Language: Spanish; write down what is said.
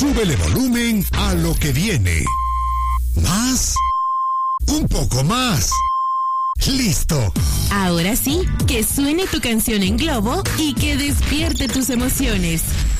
Súbele volumen a lo que viene. Más. Un poco más. ¡Listo! Ahora sí, que suene tu canción en globo y que despierte tus emociones.